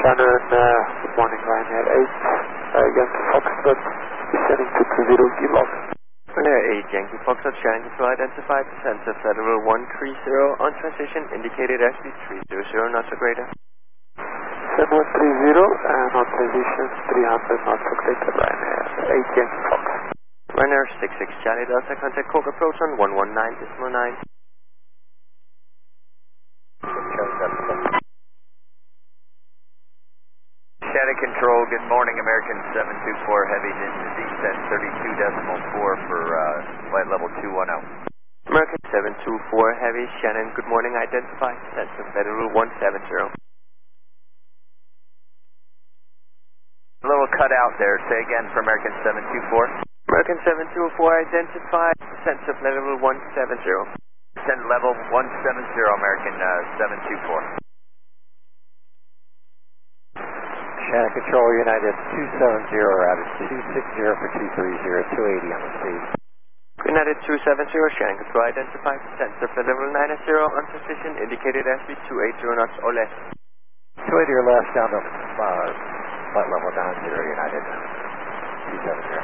Shannon, good morning, Ryanair 8, Yankee Foxtrot, descending to 20 G-log. Ryanair 8, Yankee Foxtrot, Shannon control identified, descent of Federal 130 on transition, indicated airspeed 300 knots or greater. 7130 and on transition 300 knots or greater, Ryanair 8, Yankee Fox. Ryanair 66, Charlie Delta, contact Coke approach on 119.9. Shannon Control, good morning, American 724, heavies into descent 32.4 for flight level 210. American 724, heavy, Shannon, good morning, identified, descent to Federal 170. A little cut out there, say again for American 724. American 724, identified, descent to Federal 170. Descent level 170, American 724. Shannon Control, United 270, routed 260 for 230, 280 on the speed. United 270, Shannon Control, identified, descent to Federal 90 on position, indicated airspeed 280 knots or less. 280 or less down to flight level 90, United 270.